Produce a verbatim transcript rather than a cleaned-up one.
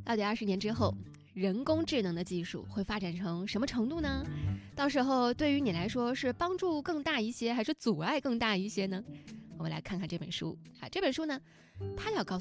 到底二十年之后，人工智能的技术会发展成什么程度呢？到时候对于你来说是帮助更大一些，还是阻碍更大一些呢？我们来看看这本书啊，这本书呢，它要告诉